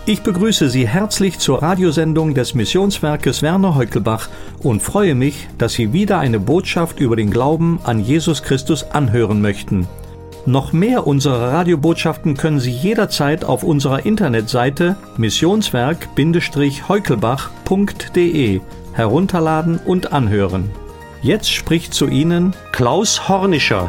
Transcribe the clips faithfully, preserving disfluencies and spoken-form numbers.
Ich begrüße Sie herzlich zur Radiosendung des Missionswerkes Werner Heukelbach und freue mich, dass Sie wieder eine Botschaft über den Glauben an Jesus Christus anhören möchten. Noch mehr unserer Radiobotschaften können Sie jederzeit auf unserer Internetseite missionswerk heukelbach punkt de herunterladen und anhören. Jetzt spricht zu Ihnen Klaus Hornischer.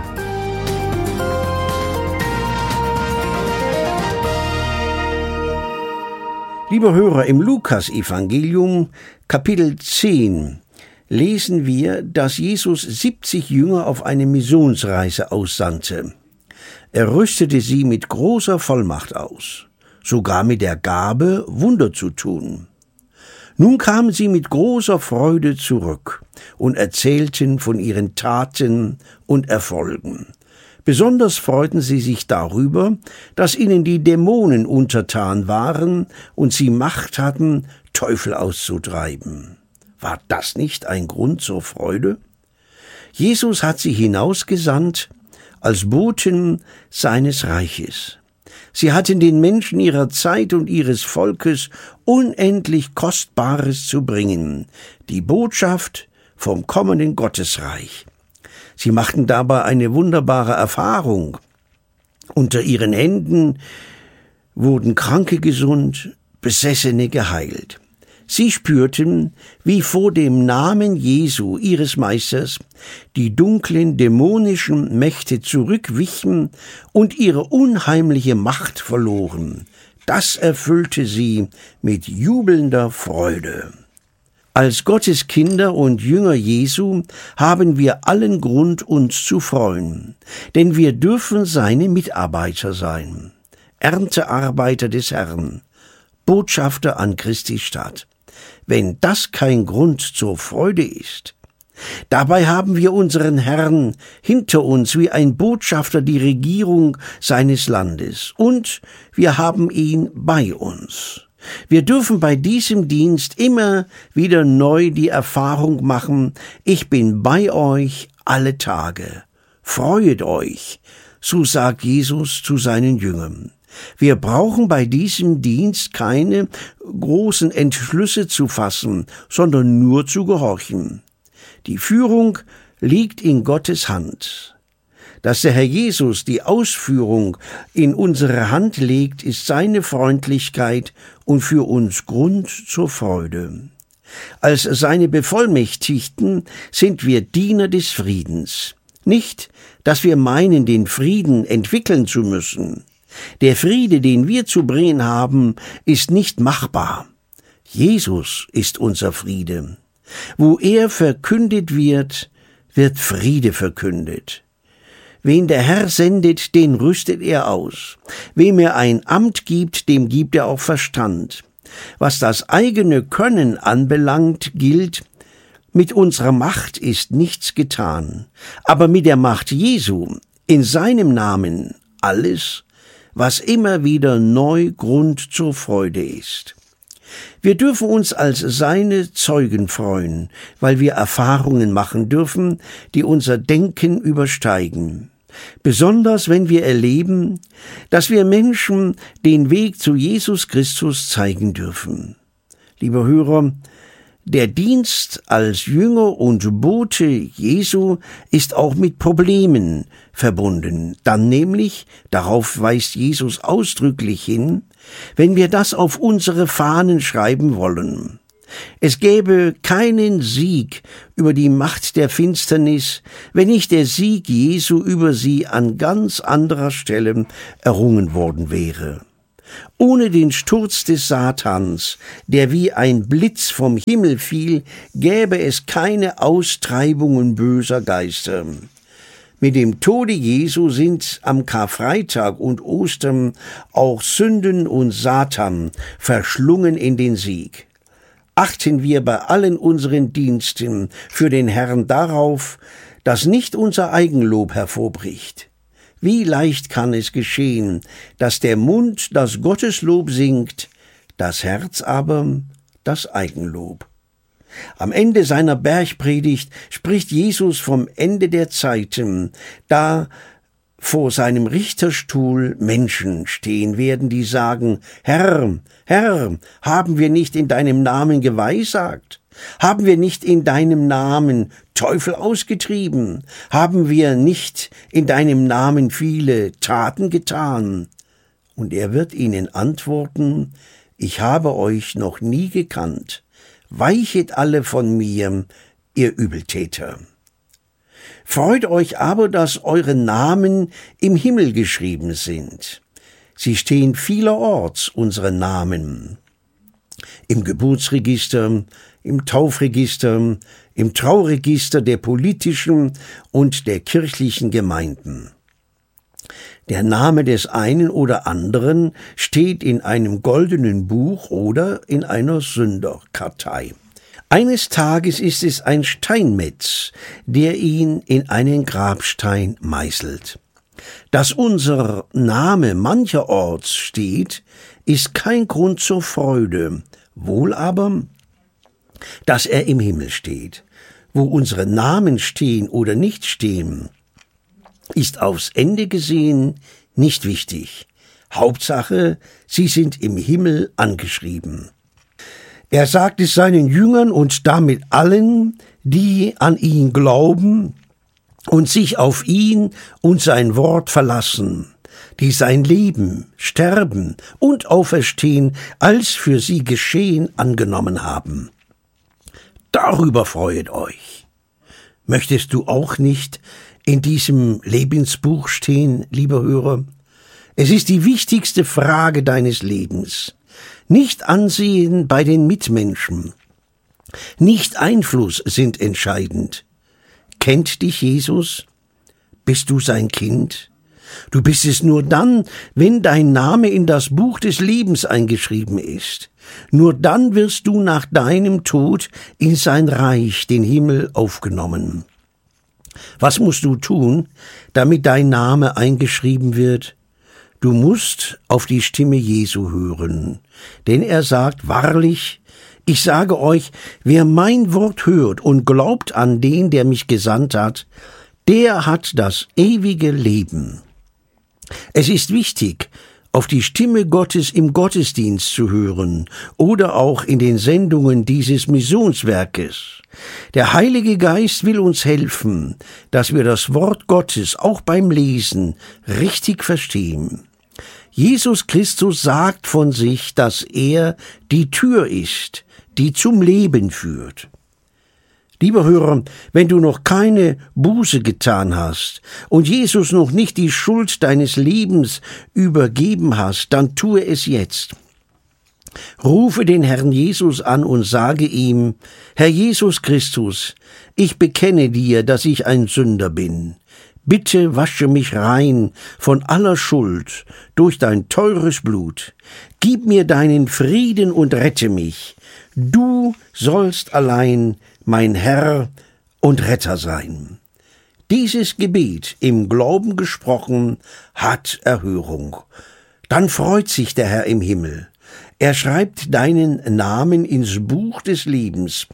Liebe Hörer, im Lukas-Evangelium, Kapitel zehn, lesen wir, dass Jesus siebzig Jünger auf eine Missionsreise aussandte. Er rüstete sie mit großer Vollmacht aus, sogar mit der Gabe, Wunder zu tun. Nun kamen sie mit großer Freude zurück und erzählten von ihren Taten und Erfolgen. Besonders freuten sie sich darüber, dass ihnen die Dämonen untertan waren und sie Macht hatten, Teufel auszutreiben. War das nicht ein Grund zur Freude? Jesus hat sie hinausgesandt als Boten seines Reiches. Sie hatten den Menschen ihrer Zeit und ihres Volkes unendlich Kostbares zu bringen, die Botschaft vom kommenden Gottesreich. Sie machten dabei eine wunderbare Erfahrung. Unter ihren Händen wurden Kranke gesund, Besessene geheilt. Sie spürten, wie vor dem Namen Jesu, ihres Meisters, die dunklen, dämonischen Mächte zurückwichen und ihre unheimliche Macht verloren. Das erfüllte sie mit jubelnder Freude. Als Gottes Kinder und Jünger Jesu haben wir allen Grund, uns zu freuen, denn wir dürfen seine Mitarbeiter sein, Erntearbeiter des Herrn, Botschafter an Christi Stadt. Wenn das kein Grund zur Freude ist. Dabei haben wir unseren Herrn hinter uns wie ein Botschafter die Regierung seines Landes und wir haben ihn bei uns. Wir dürfen bei diesem Dienst immer wieder neu die Erfahrung machen, ich bin bei euch alle Tage. Freuet euch, so sagt Jesus zu seinen Jüngern. Wir brauchen bei diesem Dienst keine großen Entschlüsse zu fassen, sondern nur zu gehorchen. Die Führung liegt in Gottes Hand. Dass der Herr Jesus die Ausführung in unsere Hand legt, ist seine Freundlichkeit und für uns Grund zur Freude. Als seine Bevollmächtigten sind wir Diener des Friedens. Nicht, dass wir meinen, den Frieden entwickeln zu müssen. Der Friede, den wir zu bringen haben, ist nicht machbar. Jesus ist unser Friede. Wo er verkündet wird, wird Friede verkündet. Wen der Herr sendet, den rüstet er aus. Wem er ein Amt gibt, dem gibt er auch Verstand. Was das eigene Können anbelangt, gilt, mit unserer Macht ist nichts getan. Aber mit der Macht Jesu, in seinem Namen, alles, was immer wieder neu Grund zur Freude ist. Wir dürfen uns als seine Zeugen freuen, weil wir Erfahrungen machen dürfen, die unser Denken übersteigen. Besonders wenn wir erleben, dass wir Menschen den Weg zu Jesus Christus zeigen dürfen. Liebe Hörer, der Dienst als Jünger und Bote Jesu ist auch mit Problemen verbunden. Dann nämlich, darauf weist Jesus ausdrücklich hin, wenn wir das auf unsere Fahnen schreiben wollen. Es gäbe keinen Sieg über die Macht der Finsternis, wenn nicht der Sieg Jesu über sie an ganz anderer Stelle errungen worden wäre. Ohne den Sturz des Satans, der wie ein Blitz vom Himmel fiel, gäbe es keine Austreibungen böser Geister. Mit dem Tode Jesu sind am Karfreitag und Ostern auch Sünden und Satan verschlungen in den Sieg. Achten wir bei allen unseren Diensten für den Herrn darauf, dass nicht unser Eigenlob hervorbricht. Wie leicht kann es geschehen, dass der Mund das Gotteslob singt, das Herz aber das Eigenlob. Am Ende seiner Bergpredigt spricht Jesus vom Ende der Zeiten. Da vor seinem Richterstuhl Menschen stehen werden, die sagen, Herr, Herr, haben wir nicht in deinem Namen geweissagt? Haben wir nicht in deinem Namen Teufel ausgetrieben? Haben wir nicht in deinem Namen viele Taten getan? Und er wird ihnen antworten, ich habe euch noch nie gekannt. Weichet alle von mir, ihr Übeltäter. Freut euch aber, dass eure Namen im Himmel geschrieben sind. Sie stehen vielerorts, unsere Namen. Im Geburtsregister, im Taufregister, im Trauregister der politischen und der kirchlichen Gemeinden. Der Name des einen oder anderen steht in einem goldenen Buch oder in einer Sünderkartei. Eines Tages ist es ein Steinmetz, der ihn in einen Grabstein meißelt. Dass unser Name mancherorts steht, ist kein Grund zur Freude, wohl aber, dass er im Himmel steht. Wo unsere Namen stehen oder nicht stehen, ist aufs Ende gesehen nicht wichtig. Hauptsache, sie sind im Himmel angeschrieben. Er sagt es seinen Jüngern und damit allen, die an ihn glauben und sich auf ihn und sein Wort verlassen, die sein Leben, Sterben und Auferstehen als für sie geschehen angenommen haben. Darüber freuet euch. Möchtest du auch nicht in diesem Lebensbuch stehen, lieber Hörer? Es ist die wichtigste Frage deines Lebens. Nicht Ansehen bei den Mitmenschen, nicht Einfluss sind entscheidend. Kennt dich Jesus? Bist du sein Kind? Du bist es nur dann, wenn dein Name in das Buch des Lebens eingeschrieben ist. Nur dann wirst du nach deinem Tod in sein Reich, den Himmel, aufgenommen. Was musst du tun, damit dein Name eingeschrieben wird? Du musst auf die Stimme Jesu hören, denn er sagt, wahrlich, ich sage euch, wer mein Wort hört und glaubt an den, der mich gesandt hat, der hat das ewige Leben. Es ist wichtig, auf die Stimme Gottes im Gottesdienst zu hören oder auch in den Sendungen dieses Missionswerkes. Der Heilige Geist will uns helfen, dass wir das Wort Gottes auch beim Lesen richtig verstehen. Jesus Christus sagt von sich, dass er die Tür ist, die zum Leben führt. Lieber Hörer, wenn du noch keine Buße getan hast und Jesus noch nicht die Schuld deines Lebens übergeben hast, dann tue es jetzt. Rufe den Herrn Jesus an und sage ihm, Herr Jesus Christus, ich bekenne dir, dass ich ein Sünder bin. Bitte wasche mich rein von aller Schuld durch dein teures Blut. Gib mir deinen Frieden und rette mich. Du sollst allein mein Herr und Retter sein. Dieses Gebet, im Glauben gesprochen, hat Erhörung. Dann freut sich der Herr im Himmel. Er schreibt deinen Namen ins Buch des Lebens.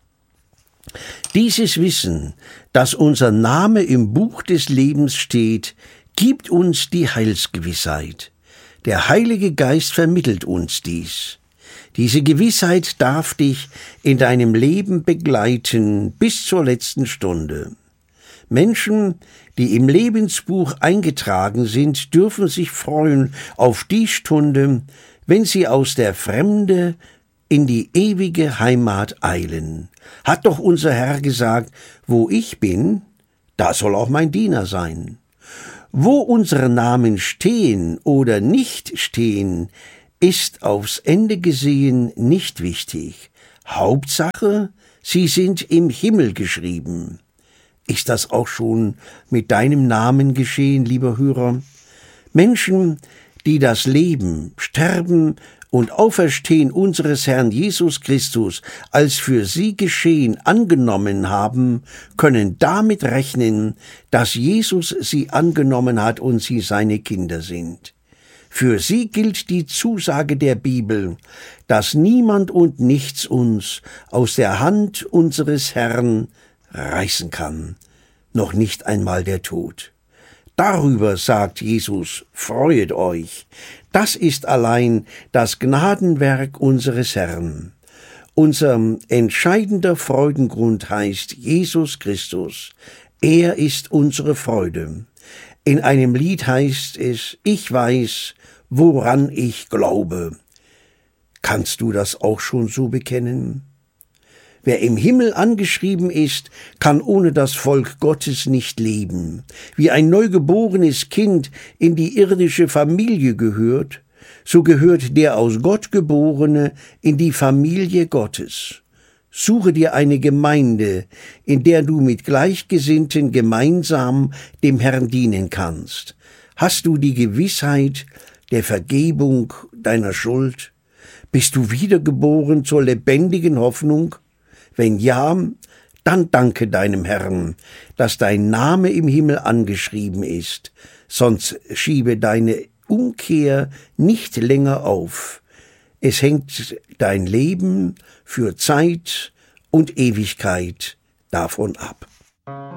Dieses Wissen, dass unser Name im Buch des Lebens steht, gibt uns die Heilsgewissheit. Der Heilige Geist vermittelt uns dies. Diese Gewissheit darf dich in deinem Leben begleiten bis zur letzten Stunde. Menschen, die im Lebensbuch eingetragen sind, dürfen sich freuen auf die Stunde, wenn sie aus der Fremde in die ewige Heimat eilen. Hat doch unser Herr gesagt, wo ich bin, da soll auch mein Diener sein. Wo unsere Namen stehen oder nicht stehen, ist aufs Ende gesehen nicht wichtig. Hauptsache, sie sind im Himmel geschrieben. Ist das auch schon mit deinem Namen geschehen, lieber Hörer? Menschen, die das Leben, Sterben und Auferstehen unseres Herrn Jesus Christus als für sie geschehen angenommen haben, können damit rechnen, dass Jesus sie angenommen hat und sie seine Kinder sind. Für sie gilt die Zusage der Bibel, dass niemand und nichts uns aus der Hand unseres Herrn reißen kann, noch nicht einmal der Tod. Darüber sagt Jesus, freuet euch. Das ist allein das Gnadenwerk unseres Herrn. Unser entscheidender Freudengrund heißt Jesus Christus. Er ist unsere Freude. In einem Lied heißt es, ich weiß, woran ich glaube. Kannst du das auch schon so bekennen? Wer im Himmel angeschrieben ist, kann ohne das Volk Gottes nicht leben. Wie ein neugeborenes Kind in die irdische Familie gehört, so gehört der aus Gott Geborene in die Familie Gottes. Suche dir eine Gemeinde, in der du mit Gleichgesinnten gemeinsam dem Herrn dienen kannst. Hast du die Gewissheit der Vergebung deiner Schuld? Bist du wiedergeboren zur lebendigen Hoffnung? Wenn ja, dann danke deinem Herrn, dass dein Name im Himmel angeschrieben ist, sonst schiebe deine Umkehr nicht länger auf. Es hängt dein Leben für Zeit und Ewigkeit davon ab.